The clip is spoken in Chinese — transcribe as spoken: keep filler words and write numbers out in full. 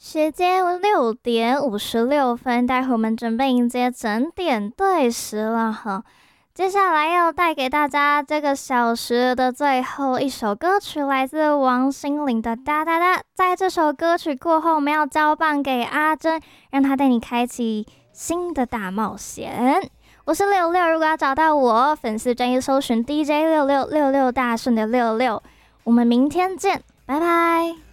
时间六点五十六分，待会我们准备迎接整点对时了哈。接下来要带给大家这个小时的最后一首歌曲，来自王心凌的《哒哒哒》。在这首歌曲过后，我们要交棒给阿珍，让她带你开启新的大冒险。我是六六，如果要找到我，粉丝专业搜寻 D J 六六六六大顺的六六。我们明天见，拜拜。